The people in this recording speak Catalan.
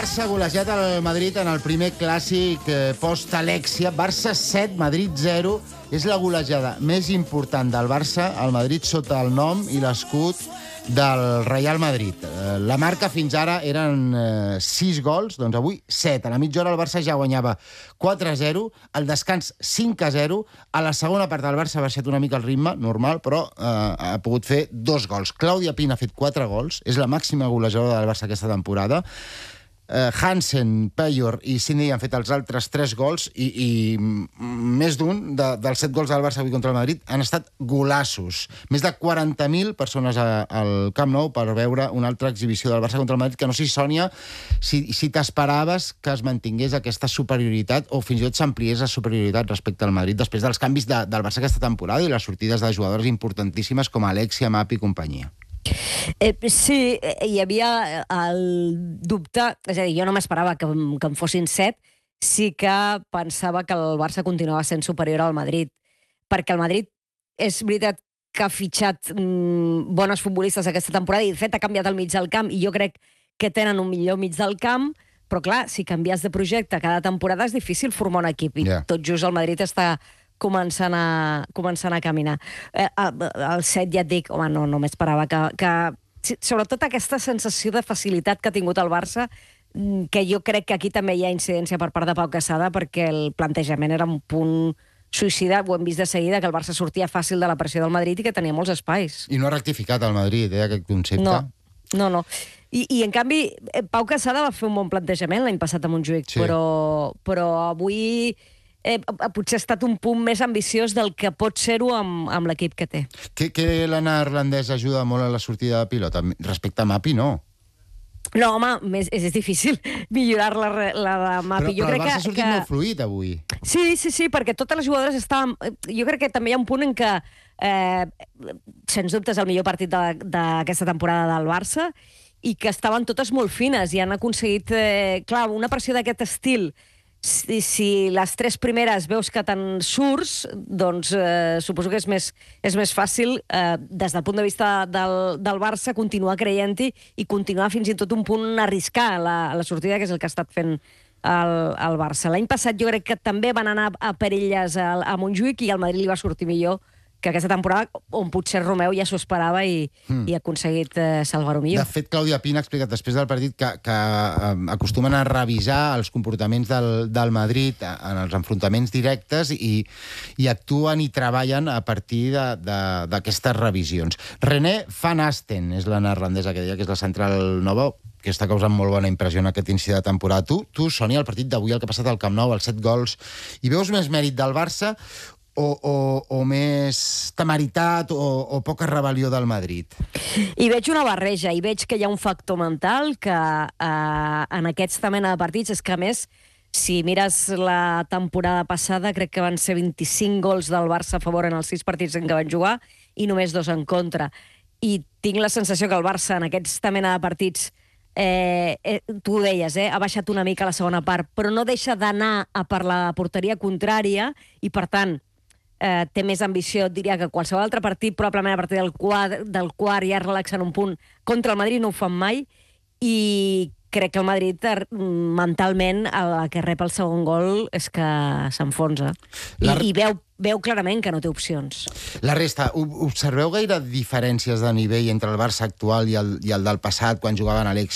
Barça golejat al Madrid en el primer clàssic post-Alexia. Barça 7, Madrid 0. És la golejada més important del Barça al Madrid sota el nom i l'escut del Real Madrid. La marca fins ara eren 6 gols, doncs avui 7. A la mitja hora el Barça ja guanyava 4-0, al descans 5-0. A la segona part del Barça ha baixat una mica el ritme, normal, però ha pogut fer 2 gols. Clàudia Pina ha fet 4 gols, és la màxima golejadora del Barça aquesta temporada. Hansen, Payor i Sidney han fet els altres 3 gols i més d'un dels 7 gols del Barça avui contra el Madrid han estat golassos. Més de 40.000 persones al Camp Nou per veure una altra exhibició del Barça contra el Madrid, que no sé, Sònia, si t'esperaves que es mantingués aquesta superioritat o fins i tot s'ampliés la superioritat respecte al Madrid després dels canvis del Barça aquesta temporada i les sortides de jugadores importantíssimes com Alexia, Mapi i companyia. Sí, hi havia el dubte, és a dir, jo no m'esperava que en fossin 7, sí que pensava que el Barça continuava sent superior al Madrid, perquè el Madrid és veritat que ha fitxat bones futbolistes aquesta temporada i de fet ha canviat el mig del camp i jo crec que tenen un millor mig del camp, però clar, si canvies de projecte cada temporada és difícil formar un equip i tot just el Madrid està començant a caminar. El 7 ja et dic, home, no m'esperava que sobretot aquesta sensació de facilitat que ha tingut el Barça, que jo crec que aquí també hi ha incidència per part de Pau Casada, perquè el plantejament era un punt suïcida, ho hem vist de seguida, que el Barça sortia fàcil de la pressió del Madrid i que tenia molts espais. I no ha rectificat el Madrid, aquest concepte. No. I en canvi, Pau Casada va fer un bon plantejament l'any passat a Montjuïc, però avui potser ha estat un punt més ambiciós del que pot ser-ho amb l'equip que té. Que la neerlandesa ajuda molt a la sortida de pilota? Respecte a Mapi, no. No, home, és difícil millorar la de Mapi. Però el Barça ha sortit molt fluid avui. Sí, perquè totes les jugadores estaven... Jo crec que també hi ha un punt en què, sens dubte, és el millor partit d'aquesta temporada del Barça i que estaven totes molt fines i han aconseguit... Clar, una pressió d'aquest estil... Si les 3 primeres veus que te'n surts, doncs suposo que és més fàcil, des del punt de vista del Barça, continuar creient-hi i continuar fins i tot un punt arriscar la sortida, que és el que ha estat fent el Barça. L'any passat jo crec que també van anar a per elles a Montjuïc i al Madrid li va sortir millor que aquesta temporada, on potser Romeu ja s'ho esperava i ha aconseguit salvar-ho millor. De fet, Clàudia Pina ha explicat després del partit que acostumen a revisar els comportaments del Madrid en els enfrontaments directes i actuen i treballen a partir d'aquestes revisions. René van Asten és la neerlandesa que deia que és la central nova, que està causant molt bona impressió en aquest inici de temporada. Tu, Sònia, el partit d'avui, el que ha passat al Camp Nou, els 7 gols, hi veus més mèrit del Barça o més temeritat o poca rebel·lió del Madrid? Hi veig una barreja, hi veig que hi ha un factor mental que en aquesta mena de partits és que, a més, si mires la temporada passada, crec que van ser 25 gols del Barça a favor en els 6 partits en què van jugar i només 2 en contra. I tinc la sensació que el Barça en aquesta mena de partits tu ho deies, ha baixat una mica a la segona part, però no deixa d'anar a per la porteria contrària i, per tant, té més ambició, diria, que qualsevol altre partit, probablement a partir del quart ja relaxant un punt. Contra el Madrid no ho fan mai i crec que el Madrid mentalment, a la que rep el segon gol, és que s'enfonsa. I veu clarament que no té opcions. La resta, observeu gaire diferències de nivell entre el Barça actual i el del passat, quan jugaven